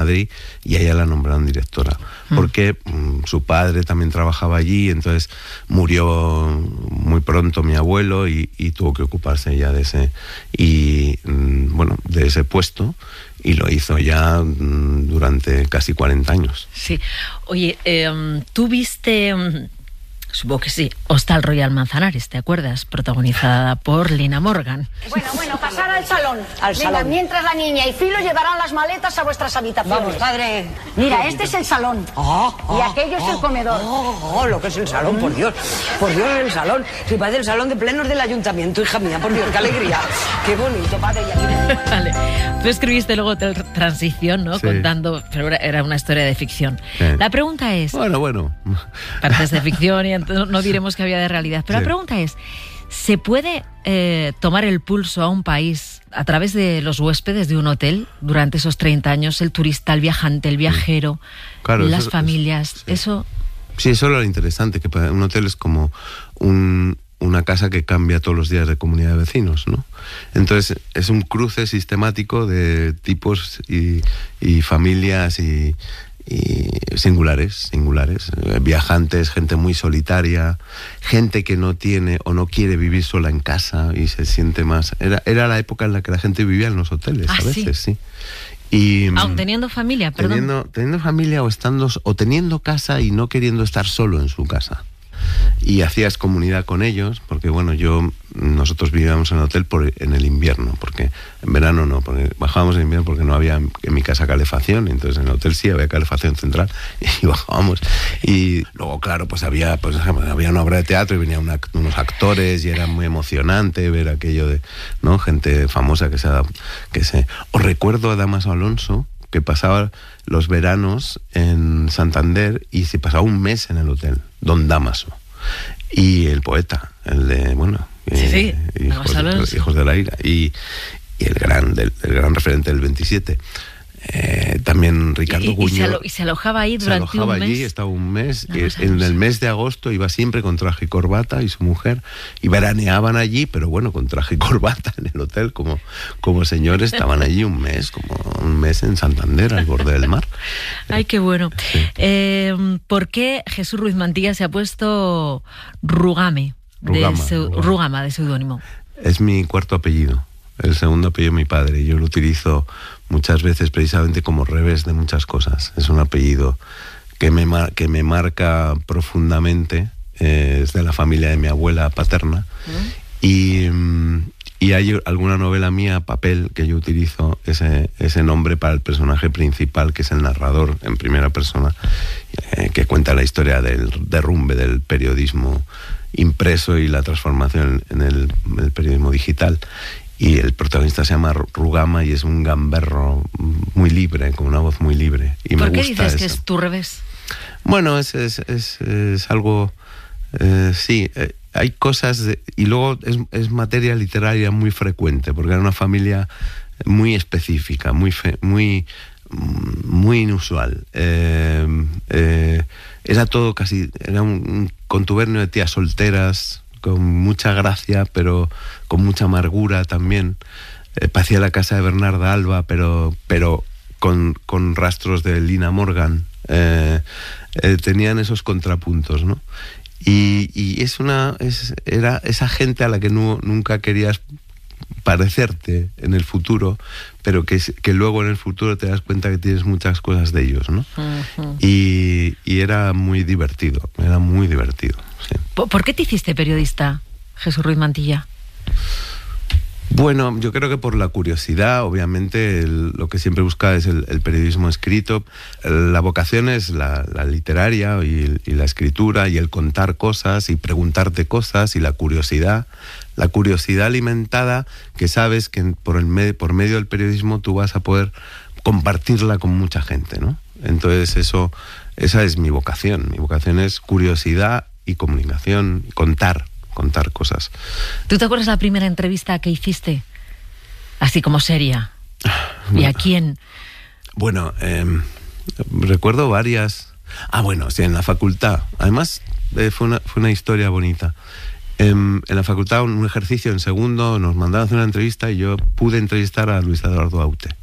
Madrid, y a ella la nombraron directora. Porque su padre también trabajaba allí, entonces murió muy pronto mi abuelo y tuvo que ocuparse ya de ese, de ese puesto, y lo hizo ya durante casi 40 años. Sí. Oye, tú viste... supongo que sí, Hostal Royal Manzanares, ¿te acuerdas? Protagonizada por Lina Morgan. Bueno, pasar al salón. Venga, mientras la niña y Filo llevarán las maletas a vuestras habitaciones. Vamos, padre. Mira, este es el salón. Y aquello es el comedor. Lo que es el salón, por Dios. Por Dios, el salón. Si parece el salón de plenos del ayuntamiento, hija mía, por Dios, qué alegría. Qué bonito, padre. Y aquí... Vale. Tú escribiste luego Transición, ¿no? Sí. Contando, pero era una historia de ficción. Sí. La pregunta es... Bueno. Partes de ficción y no diremos que había de realidad. Pero sí. La pregunta es, ¿se puede tomar el pulso a un país a través de los huéspedes de un hotel durante esos 30 años? El turista, el viajante, el viajero, claro, las familias, sí. eso... Sí, eso es lo interesante, que un hotel es como una casa que cambia todos los días de comunidad de vecinos, ¿no? Entonces es un cruce sistemático de tipos y familias y singulares, viajantes, gente muy solitaria, gente que no tiene o no quiere vivir sola en casa y se siente más... Era la época en la que la gente vivía en los hoteles, a veces, sí. Y, aún teniendo familia, perdón. Teniendo familia o teniendo casa y no queriendo estar solo en su casa. Y hacías comunidad con ellos, porque nosotros vivíamos en el hotel en el invierno, porque en verano no, porque bajábamos en invierno porque no había en mi casa calefacción, entonces en el hotel sí había calefacción central y bajábamos. Y luego, claro, pues había una obra de teatro y venían unos actores y era muy emocionante ver aquello de, ¿no? Gente famosa que se... Os recuerdo a Dámaso Alonso, que pasaba los veranos en Santander y se pasaba un mes en el hotel, Don Dámaso. Y el poeta, el de, Hijos de la Ira, y el gran referente del 27. También Ricardo Guñó. Y se alojaba ahí durante un mes. Allí, estaba un mes. En el mes de agosto iba siempre con traje y corbata, y su mujer, y veraneaban allí, pero bueno, con traje y corbata en el hotel, como señores, estaban allí un mes en Santander, al borde del mar. Ay, qué bueno. Sí. ¿Por qué Jesús Ruiz Mantilla se ha puesto Rugama de seudónimo? Es mi cuarto apellido. El segundo apellido de mi padre. Yo lo utilizo muchas veces precisamente como revés de muchas cosas. Es un apellido que me marca profundamente. Es de la familia de mi abuela paterna. Y hay alguna novela mía, papel, que yo utilizo ese nombre para el personaje principal, que es el narrador en primera persona, que cuenta la historia del derrumbe del periodismo impreso y la transformación en el periodismo digital. Y el protagonista se llama Rugama y es un gamberro muy libre, con una voz muy libre. Y ¿Por me qué gusta dices eso. que es tu revés? Bueno, es algo... sí, hay cosas... y luego es materia literaria muy frecuente, porque era una familia muy específica, muy inusual. Era todo casi... Era un contubernio de tías solteras, con mucha gracia, pero con mucha amargura también. Parecía la casa de Bernarda Alba, pero con rastros de Lina Morgan. Tenían esos contrapuntos, ¿no? Y era esa gente a la que nunca querías parecerte en el futuro, pero que luego en el futuro te das cuenta que tienes muchas cosas de ellos, ¿no? Uh-huh. Y era muy divertido, sí. ¿Por qué te hiciste periodista, Jesús Ruiz Mantilla? Bueno, yo creo que por la curiosidad, obviamente, lo que siempre busca es el periodismo escrito. La vocación es la literaria y la escritura y el contar cosas y preguntarte cosas y la curiosidad alimentada, que sabes que por medio del periodismo tú vas a poder compartirla con mucha gente, ¿no? Entonces esa es mi vocación. Mi vocación es curiosidad y comunicación, contar cosas. ¿Tú te acuerdas la primera entrevista que hiciste? Así como seria. ¿Y a quién? Bueno, recuerdo varias. Sí, en la facultad. Además, fue una historia bonita. En la facultad, un ejercicio en segundo, nos mandaron a hacer una entrevista y yo pude entrevistar a Luis Eduardo Aute.